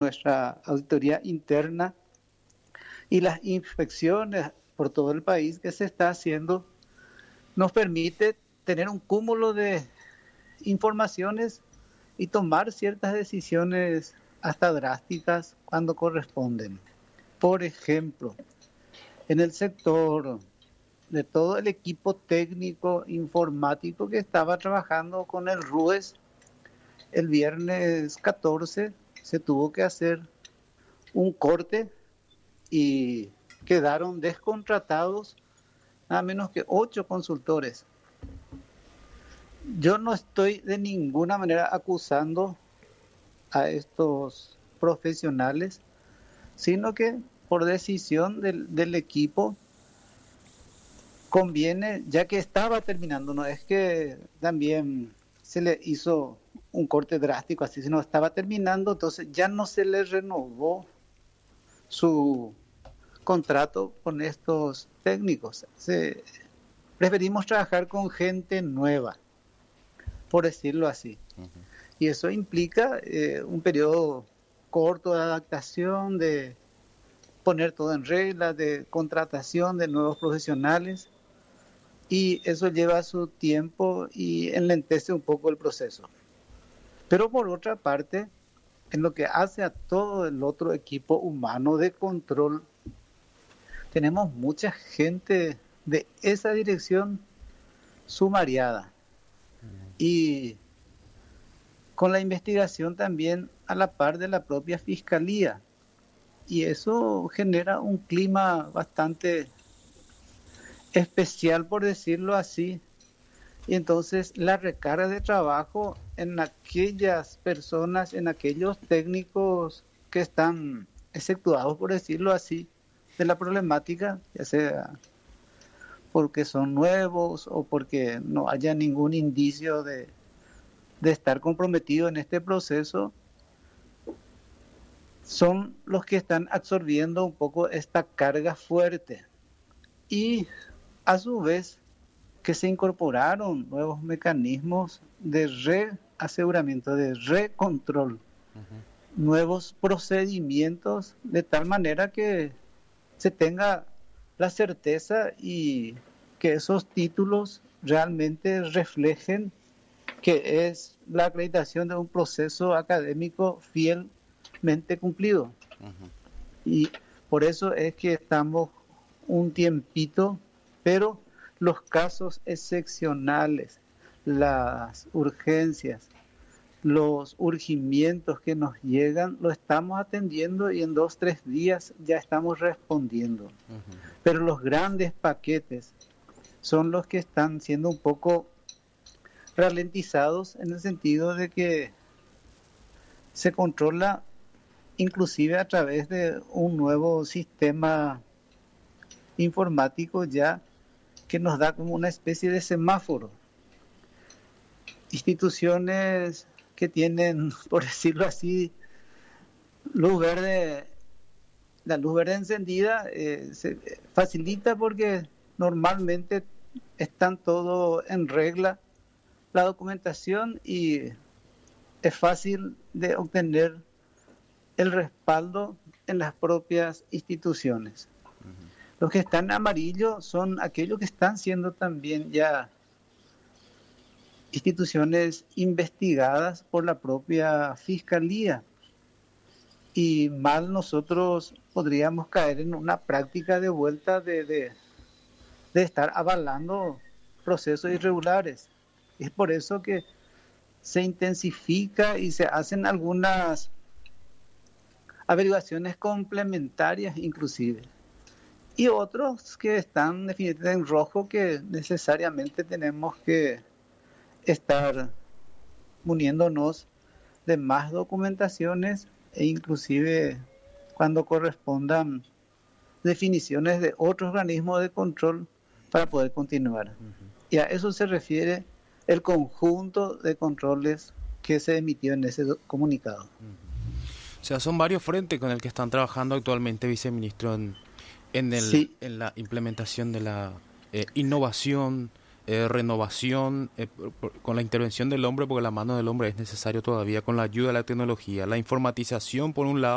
nuestra auditoría interna y las inspecciones por todo el país que se está haciendo, nos permite tener un cúmulo de informaciones y tomar ciertas decisiones hasta drásticas cuando corresponden. Por ejemplo, en el sector de todo el equipo técnico informático que estaba trabajando con el RUES, el viernes 14 se tuvo que hacer un corte y quedaron descontratados nada menos que 8 consultores. Yo no estoy de ninguna manera acusando a estos profesionales, sino que por decisión del equipo conviene, ya que estaba terminando, no es que también se le hizo un corte drástico así, sino estaba terminando, entonces ya no se le renovó su contrato con estos técnicos. Preferimos trabajar con gente nueva, por decirlo así. Uh-huh. Y eso implica un periodo corto de adaptación, de poner todo en regla, de contratación de nuevos profesionales, y eso lleva su tiempo y enlentece un poco el proceso. Pero por otra parte, en lo que hace a todo el otro equipo humano de control, tenemos mucha gente de esa dirección sumariada. Y con la investigación también a la par de la propia fiscalía. Y eso genera un clima bastante especial, por decirlo así. Y entonces la recarga de trabajo en aquellas personas, en aquellos técnicos que están exceptuados, por decirlo así, de la problemática, ya sea porque son nuevos o porque no haya ningún indicio de estar comprometido en este proceso, son los que están absorbiendo un poco esta carga fuerte. Y a su vez que se incorporaron nuevos mecanismos de reaseguramiento, de recontrol, uh-huh, nuevos procedimientos, de tal manera que se tenga la certeza y que esos títulos realmente reflejen que es la acreditación de un proceso académico fielmente cumplido. Uh-huh. Y por eso es que estamos un tiempito, pero los casos excepcionales, las urgencias, los urgimientos que nos llegan, lo estamos atendiendo y en 2-3 días ya estamos respondiendo. Uh-huh. Pero los grandes paquetes son los que están siendo un poco ralentizados en el sentido de que se controla inclusive a través de un nuevo sistema informático ya que nos da como una especie de semáforo. Instituciones que tienen, por decirlo así, luz verde, la luz verde encendida se facilita porque normalmente están todo en regla, la documentación, y es fácil de obtener el respaldo en las propias instituciones. Uh-huh. Los que están en amarillo son aquellos que están siendo también ya instituciones investigadas por la propia fiscalía. Y mal nosotros podríamos caer en una práctica de vuelta de estar avalando procesos irregulares. Es por eso que se intensifica y se hacen algunas averiguaciones complementarias inclusive. Y otros que están definitivamente en rojo, que necesariamente tenemos que estar muniéndonos de más documentaciones e inclusive cuando correspondan definiciones de otros organismos de control para poder continuar. Uh-huh. Y a eso se refiere el conjunto de controles que se emitió en ese comunicado. Uh-huh. O sea, son varios frentes con el que están trabajando actualmente, viceministro, sí, en la implementación de la innovación, renovación, con la intervención del hombre, porque la mano del hombre es necesario todavía, con la ayuda de la tecnología, la informatización por un lado,